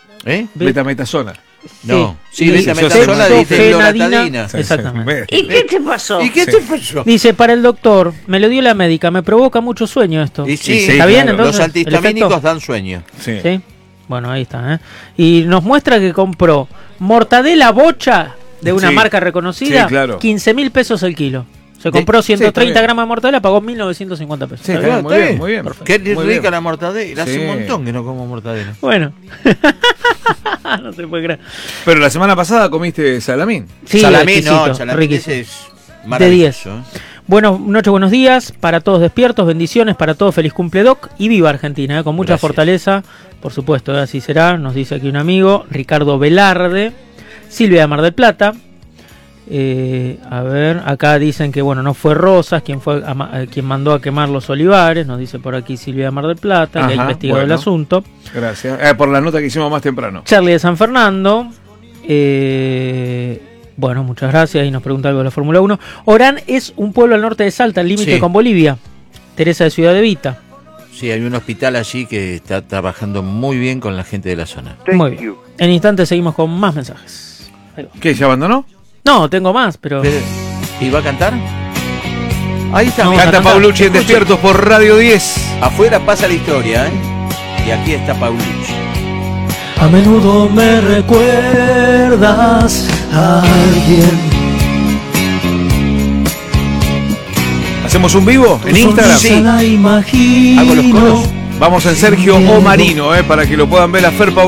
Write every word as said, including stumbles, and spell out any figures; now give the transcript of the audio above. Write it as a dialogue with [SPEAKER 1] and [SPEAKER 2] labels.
[SPEAKER 1] ¿Eh?
[SPEAKER 2] Betametasona.
[SPEAKER 1] No, sí,
[SPEAKER 3] Y-
[SPEAKER 1] betametasona de
[SPEAKER 3] Fenadina.
[SPEAKER 1] loratadina.
[SPEAKER 3] Exactamente.
[SPEAKER 4] ¿Y qué te pasó?
[SPEAKER 1] ¿Y qué te pasó?
[SPEAKER 3] Dice, para el doctor, me lo dio la médica, me provoca mucho sueño esto.
[SPEAKER 1] Y sí,
[SPEAKER 2] sí,
[SPEAKER 3] ¿Está bien
[SPEAKER 2] claro.
[SPEAKER 3] entonces?
[SPEAKER 1] Los
[SPEAKER 3] ¿el
[SPEAKER 1] antihistamínicos
[SPEAKER 3] efecto?
[SPEAKER 1] dan sueño.
[SPEAKER 2] Sí.
[SPEAKER 3] Sí. Bueno, ahí está, ¿eh? Y nos muestra que compró mortadela bocha de una
[SPEAKER 2] Sí.
[SPEAKER 3] marca reconocida,
[SPEAKER 2] Sí, claro.
[SPEAKER 3] quince mil pesos el kilo. Se
[SPEAKER 1] De-
[SPEAKER 3] compró
[SPEAKER 2] sí, está
[SPEAKER 3] ciento treinta
[SPEAKER 2] bien.
[SPEAKER 3] gramos de mortadela, pagó mil novecientos cincuenta pesos.
[SPEAKER 2] Sí,
[SPEAKER 3] ¿Está
[SPEAKER 2] está
[SPEAKER 3] bien?
[SPEAKER 2] bien, muy bien, muy bien.
[SPEAKER 3] Perfecto.
[SPEAKER 1] Qué
[SPEAKER 2] Muy
[SPEAKER 1] rica
[SPEAKER 2] bien.
[SPEAKER 1] la mortadela. Hace
[SPEAKER 2] Sí.
[SPEAKER 1] un montón que no como mortadela.
[SPEAKER 3] Bueno. No se puede creer.
[SPEAKER 2] Pero la semana pasada comiste salamín.
[SPEAKER 3] Sí,
[SPEAKER 1] salamín,
[SPEAKER 3] exquisito,
[SPEAKER 1] no, salamín
[SPEAKER 3] riquísimo.
[SPEAKER 1] ese es maravilloso. ¿eh?
[SPEAKER 3] Buenas noches, buenos días para todos despiertos, bendiciones para todos, feliz cumple Doc y viva Argentina, ¿eh? Con mucha
[SPEAKER 1] Gracias.
[SPEAKER 3] fortaleza, por supuesto, ¿eh? Así será, nos dice aquí un amigo, Ricardo Velarde, Silvia de Mar del Plata, eh, a ver, acá dicen que bueno, no fue Rosas quien fue a ma- eh, quien mandó a quemar los olivares, nos dice por aquí Silvia de Mar del Plata, que ha
[SPEAKER 2] Ajá,
[SPEAKER 3] investigado
[SPEAKER 2] bueno.
[SPEAKER 3] el asunto.
[SPEAKER 2] Gracias. Eh, por la nota que hicimos más temprano.
[SPEAKER 3] Charlie de San Fernando. eh, bueno, muchas gracias. Y nos pregunta algo de la Fórmula uno. Orán es un pueblo al norte de Salta, al límite
[SPEAKER 1] Sí.
[SPEAKER 3] con Bolivia. Teresa de Ciudad de Vita.
[SPEAKER 1] Sí, hay un hospital allí que está trabajando muy bien con la gente de la zona.
[SPEAKER 3] Muy bien. En instantes seguimos con más mensajes. Ahí va.
[SPEAKER 2] ¿Qué? ¿Ya abandonó?
[SPEAKER 3] No, tengo más, pero...
[SPEAKER 1] Pero- ¿Y va a cantar? Ahí está.
[SPEAKER 3] Vamos a
[SPEAKER 2] Canta
[SPEAKER 3] cantar.
[SPEAKER 2] Paulucci en
[SPEAKER 1] Escuche.
[SPEAKER 2] Despiertos por Radio diez.
[SPEAKER 1] Afuera pasa la historia, ¿eh? Y aquí está Paulucci.
[SPEAKER 5] A menudo me recuerdas a alguien.
[SPEAKER 2] ¿Hacemos un vivo en
[SPEAKER 5] Tu
[SPEAKER 2] Instagram?
[SPEAKER 5] sonrisa la imagino.
[SPEAKER 1] Hago los coros.
[SPEAKER 2] Vamos en Sergio O Marino, eh, para que lo puedan ver a Fer Paulucci.